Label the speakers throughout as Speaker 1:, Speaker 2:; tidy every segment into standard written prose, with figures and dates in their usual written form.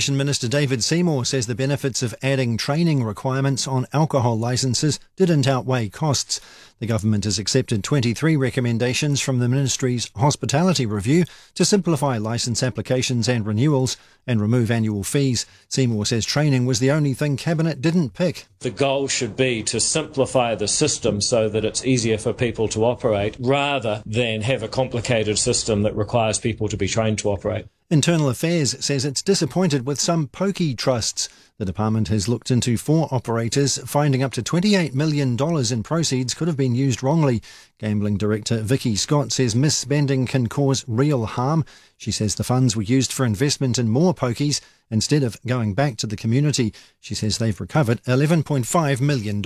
Speaker 1: Education Minister David Seymour says the benefits of adding training requirements on alcohol licences didn't outweigh costs. The government has accepted 23 recommendations from the Ministry's Hospitality Review to simplify licence applications and renewals and remove annual fees. Seymour says training was the only thing Cabinet didn't pick.
Speaker 2: The goal should be to simplify the system so that it's easier for people to operate rather than have a complicated system that requires people to be trained to operate.
Speaker 1: Internal Affairs says it's disappointed with some pokey trusts. The department has looked into 4 operators, finding up to $28 million in proceeds could have been used wrongly. Gambling Director Vicky Scott says misspending can cause real harm. She says the funds were used for investment in more pokies instead of going back to the community. She says they've recovered $11.5 million.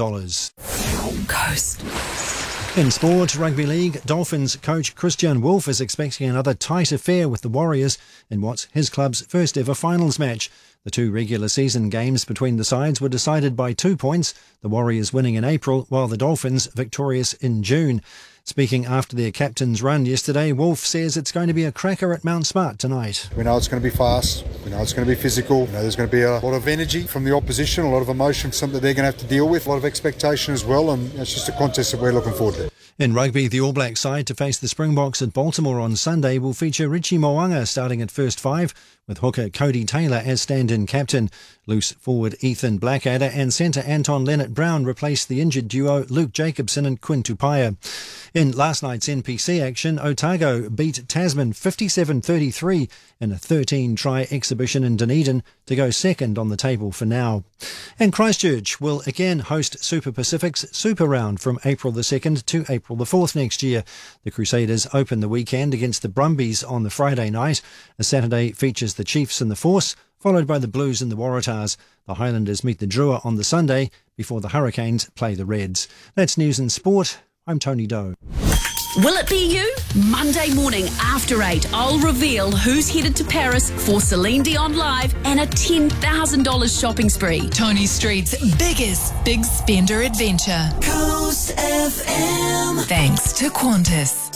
Speaker 3: Coast.
Speaker 1: In sport, Rugby League, Dolphins coach Christian Wolff is expecting another tight affair with the Warriors in what's his club's first ever finals match. The 2 regular season games between the sides were decided by 2 points, the Warriors winning in April while the Dolphins victorious in June. Speaking after their captain's run yesterday, Wolff says it's going to be a cracker at Mount Smart tonight.
Speaker 4: We know it's going to be fast, we know it's going to be physical, we know there's going to be a lot of energy from the opposition, a lot of emotion, something they're going to have to deal with, a lot of expectation as well, and it's just a contest that we're looking forward to.
Speaker 1: In rugby, the All Black side to face the Springboks at Baltimore on Sunday will feature Richie Mo'unga starting at first 5, with hooker Cody Taylor as stand-in captain. Loose forward Ethan Blackadder and centre Anton Leonard-Brown replaced the injured duo Luke Jacobson and Quinn Tupaia. In last night's NPC action, Otago beat Tasman 57-33 in a 13-try exhibition in Dunedin to go second on the table for now. And Christchurch will again host Super Pacific's Super Round from April the 2nd to April the 4th next year. The Crusaders open the weekend against the Brumbies on the Friday night. A Saturday features the Chiefs and the Force, followed by the Blues and the Waratahs. The Highlanders meet the Drua on the Sunday before the Hurricanes play the Reds. That's news and sport. I'm Tony Doe.
Speaker 3: Will it be you? Monday morning after 8, I'll reveal who's headed to Paris for Celine Dion Live and a $10,000 shopping spree.
Speaker 5: Tony Street's biggest big spender adventure.
Speaker 6: Coast FM.
Speaker 5: Thanks to Qantas.